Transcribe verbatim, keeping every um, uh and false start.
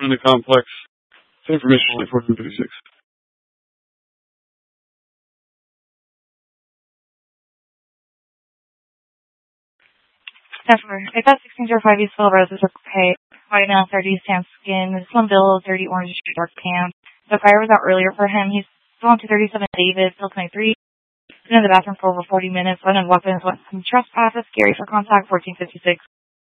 in the complex. Same information like fourteen fifty-six. Denver. I got sixteen zero five East Hill Roses with pay. White male, thirty, tan skin, slim build, dirty orange, dark pants. The fire was out earlier for him. He's still on two thirty-seven David, still twenty-three. Been in the bathroom for over forty minutes. Went and walked in. Went some trespass. Scary for contact, fourteen fifty-six.